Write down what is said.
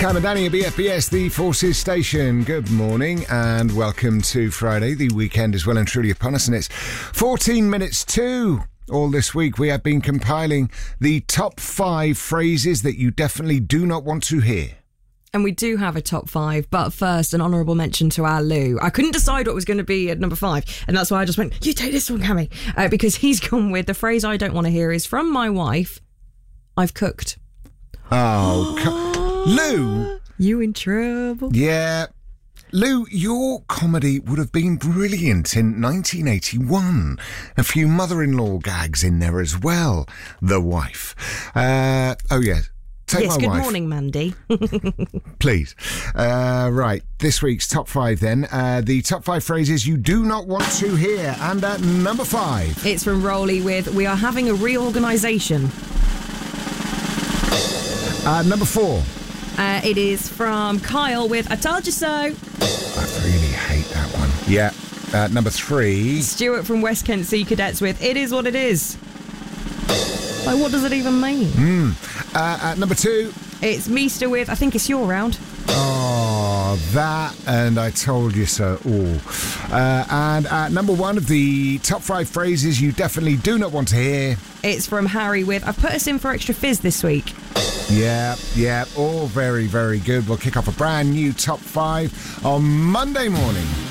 Cam and Danny at BFBS, the Forces Station. Good morning and welcome to Friday. The weekend is well and truly upon us, and it's 14 minutes to. All this week we have been compiling the top 5 phrases that you definitely do not want to hear. And we do have a top 5, but first, an honourable mention to our Lou. I couldn't decide what was going to be at number 5, and that's why I just went, you take this one, Cammy, because he's gone with the phrase I don't want to hear is from my wife, I've cooked. Lou? You in trouble? Yeah. Lou, your comedy would have been brilliant in 1981. A few mother-in-law gags in there as well. The wife. Take yes, my good wife. morning, Mandy. Please. Right, this week's top 5 then. The top 5 phrases you do not want to hear. And at number 5. It's from Rolly with, we are having a reorganisation. Number 4. It is from Kyle with, I told you so. I really hate that one. Yeah. Number 3. Stuart from West Kent Sea Cadets with, it is what it is. Like, what does it even mean? At number 2. It's Meester with, I think it's your round. Oh, that and I told you so. And at number 1 of the top 5 phrases you definitely do not want to hear. It's from Harry with, I've put us in for extra fizz this week. Yeah, all very, very good. We'll kick off a brand new top 5 on Monday morning.